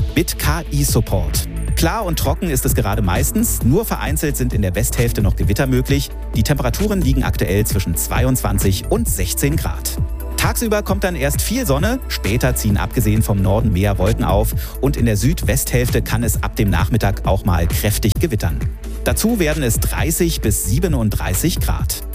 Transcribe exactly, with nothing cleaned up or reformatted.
mit K I-Support. Klar und trocken ist es gerade meistens, nur vereinzelt sind in der Westhälfte noch Gewitter möglich. Die Temperaturen liegen aktuell zwischen zweiundzwanzig und sechzehn Grad. Tagsüber kommt dann erst viel Sonne, später ziehen abgesehen vom Norden mehr Wolken auf und in der Südwesthälfte kann es ab dem Nachmittag auch mal kräftig gewittern. Dazu werden es dreißig bis siebenunddreißig Grad.